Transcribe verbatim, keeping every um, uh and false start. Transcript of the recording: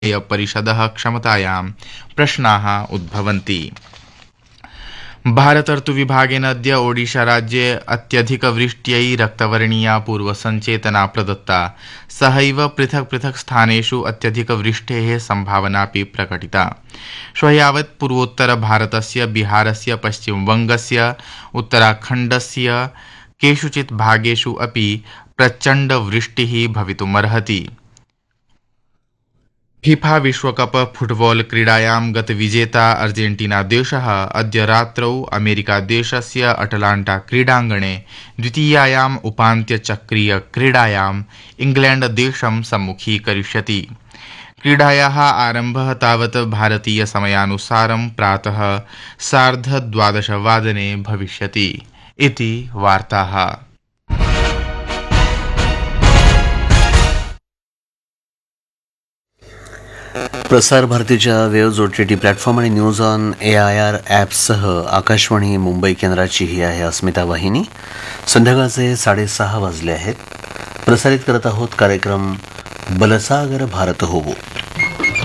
परिषदः क्षमतायां प्रश्नाः उद्भवन्ति। भारत ऋतुविभागेन अद्य ओडिशाराज्ये अत्यधिकवृष्ट्यै रक्तवर्णीया पूर्वसञ्चेतना प्रदत्ता। सहैव पृथक् पृथक् स्थानेषु अत्यधिकवृष्टेः सम्भावनापि प्रकटिता। श्वः यावत् पूर्वोत्तरभारतस्य बिहारस्य पश्चिमवङ्गस्य उत्तराखण्डस्य केषुचित् भागेषु अपि प्रचण्डवृष्टिः भवितुमर्हति। फीफा विश्वकप फुटबॉल क्रीडायां गतविजेता अर्जेन्टीनादेशः अद्य रात्रौ अमेरिकादेशस्य अटलाण्टा क्रीडाङ्गणे द्वितीयायाम् उपान्त्यचक्रीय क्रीडायाम् इंग्लैण्डदेशं सम्मुखीकरिष्यति। क्रीडायाः आरम्भः तावत् भारतीयसमयानुसारं प्रातः सार्धद्वादशवादने भविष्यति इति वार्ताः। प्रसार भारतीच्या waves O T T platform आणि news on A I R ॲपसह Akashvani Mumbai केंद्राची ही आहे अस्मिता वाहिनी. संध्याकाळचे साडेसहा वाजले आहेत. प्रसारित करत आहोत कार्यक्रम बलसागर भारत होवो.